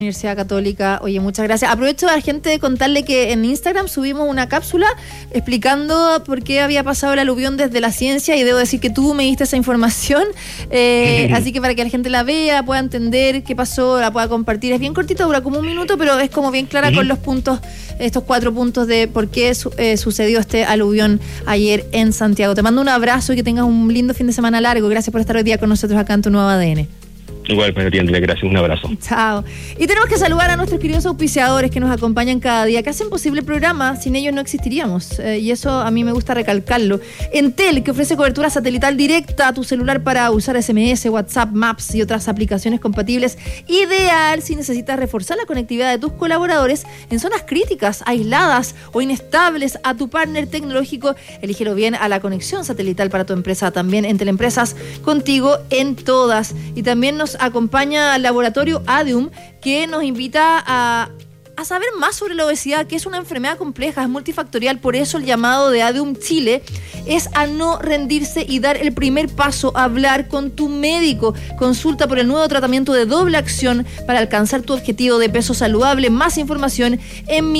Universidad Católica. Oye, muchas gracias. Aprovecho a la gente de contarle que en Instagram subimos una cápsula explicando por qué había pasado el aluvión desde la ciencia, y debo decir que tú me diste esa información, así que para que la gente la vea, pueda entender qué pasó, la pueda compartir. Es bien cortito, dura como un minuto, pero es como bien clara con los puntos, estos 4 puntos de por qué sucedió este aluvión ayer en Santiago. Te mando un abrazo y que tengas un lindo fin de semana largo. Gracias por estar hoy día con nosotros acá en Tu Nuevo ADN. Igual, para ti, Andrea, gracias, un abrazo. Chao. Y tenemos que saludar a nuestros queridos auspiciadores que nos acompañan cada día, que hacen posible el programa. Sin ellos no existiríamos, y eso a mí me gusta recalcarlo. Entel, que ofrece cobertura satelital directa a tu celular para usar SMS, WhatsApp, Maps y otras aplicaciones compatibles. Ideal si necesitas reforzar la conectividad de tus colaboradores en zonas críticas, aisladas o inestables. A tu partner tecnológico, elígelo bien a la conexión satelital para tu empresa. También Entel Empresas, contigo en todas. Y también nos acompaña al laboratorio Adium, que nos invita a saber más sobre la obesidad, que es una enfermedad compleja, es multifactorial. Por eso el llamado de Adium Chile es a no rendirse y dar el primer paso, a hablar con tu médico. Consulta por el nuevo tratamiento de doble acción para alcanzar tu objetivo de peso saludable. Más información en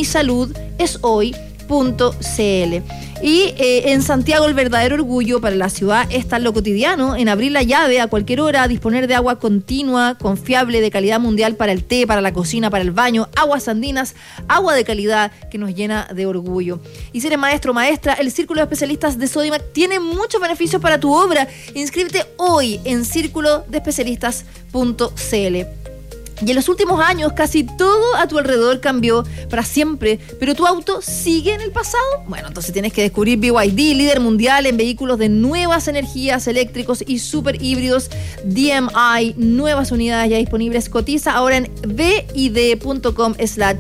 misaludeshoy.cl. Y en Santiago, el verdadero orgullo para la ciudad está en lo cotidiano, en abrir la llave a cualquier hora, disponer de agua continua, confiable, de calidad mundial para el té, para la cocina, para el baño. Aguas Andinas, agua de calidad que nos llena de orgullo. Y si eres maestro o maestra, el Círculo de Especialistas de Sodimac tiene muchos beneficios para tu obra. Inscríbete hoy en circulodespecialistas.cl. Y en los últimos años casi todo a tu alrededor cambió para siempre, pero tu auto sigue en el pasado. Bueno, entonces tienes que descubrir BYD, líder mundial en vehículos de nuevas energías, eléctricos y super híbridos. DMI, nuevas unidades ya disponibles. Cotiza ahora en bid.com/.cl.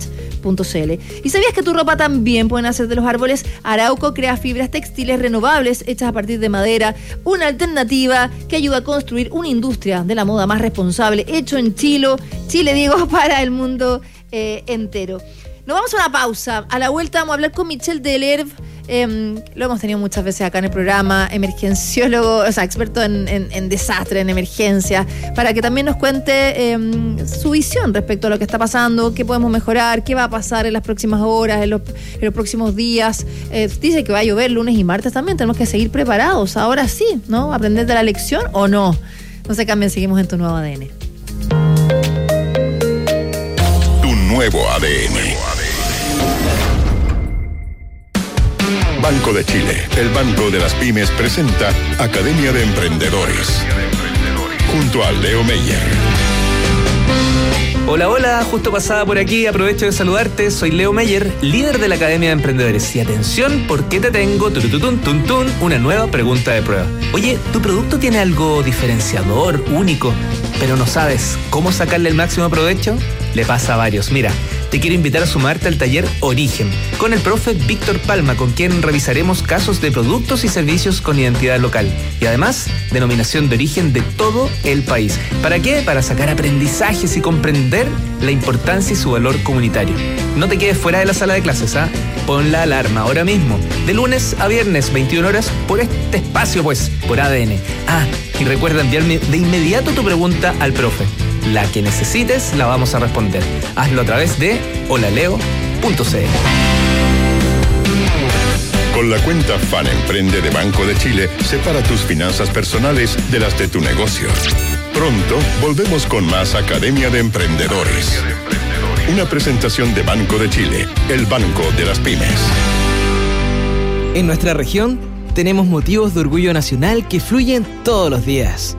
¿Y sabías que tu ropa también pueden hacer de los árboles? Arauco crea fibras textiles renovables hechas a partir de madera, una alternativa que ayuda a construir una industria de la moda más responsable, hecho en Chile, digo, para el mundo entero. Nos vamos a una pausa. A la vuelta vamos a hablar con Michel Delerve. Lo hemos tenido muchas veces acá en el programa, emergenciólogo, o sea, experto en desastre, en emergencia, para que también nos cuente su visión respecto a lo que está pasando, qué podemos mejorar, qué va a pasar en las próximas horas, en los próximos días. Dice que va a llover lunes y martes también, tenemos que seguir preparados. Ahora sí, ¿no? ¿Aprender de la lección o no? No se cambien, seguimos en Tu Nuevo ADN. Tu Nuevo ADN. Banco de Chile, el banco de las pymes, presenta Academia de Emprendedores, junto a Leo Meyer. Hola, hola, justo pasada por aquí, aprovecho de saludarte, soy Leo Meyer, líder de la Academia de Emprendedores. Y atención, porque te tengo una nueva pregunta de prueba. Oye, ¿tu producto tiene algo diferenciador, único, pero no sabes cómo sacarle el máximo provecho? Le pasa a varios. Mira, te quiero invitar a sumarte al taller Origen con el profe Víctor Palma, con quien revisaremos casos de productos y servicios con identidad local y además denominación de origen de todo el país. ¿Para qué? Para sacar aprendizajes y comprender la importancia y su valor comunitario. No te quedes fuera de la sala de clases, ¿ah? Pon la alarma ahora mismo, de lunes a viernes, 21 horas, por este espacio, pues, por ADN. Y recuerda enviarme de inmediato tu pregunta al profe. La que necesites la vamos a responder. Hazlo a través de holaleo.cl. Con la cuenta FAN Emprende de Banco de Chile, separa tus finanzas personales de las de tu negocio. Pronto volvemos con más Academia de Emprendedores. Una presentación de Banco de Chile, el banco de las pymes. En nuestra región tenemos motivos de orgullo nacional que fluyen todos los días.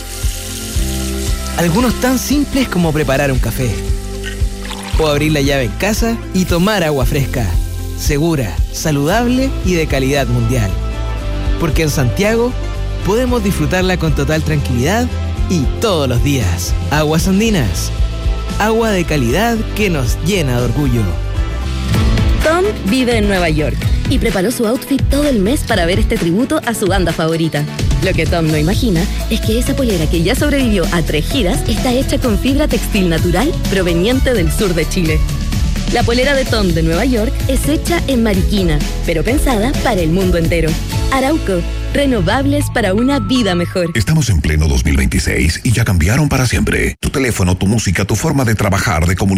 Algunos tan simples como preparar un café, o abrir la llave en casa y tomar agua fresca, segura, saludable y de calidad mundial. Porque en Santiago podemos disfrutarla con total tranquilidad y todos los días. Aguas Andinas, agua de calidad que nos llena de orgullo. Tom vive en Nueva York y preparó su outfit todo el mes para ver este tributo a su banda favorita. Lo que Tom no imagina es que esa polera que ya sobrevivió a 3 giras está hecha con fibra textil natural proveniente del sur de Chile. La polera de Tom de Nueva York es hecha en Mariquina, pero pensada para el mundo entero. Arauco, Renovables para una vida mejor. Estamos en pleno 2026 y ya cambiaron para siempre. Tu teléfono, tu música, tu forma de trabajar, de comunicar.